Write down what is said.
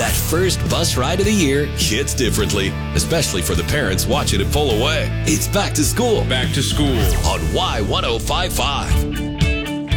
That first bus ride of the year hits differently, especially for the parents watching it pull away. It's back to school. Back to school On Y1055.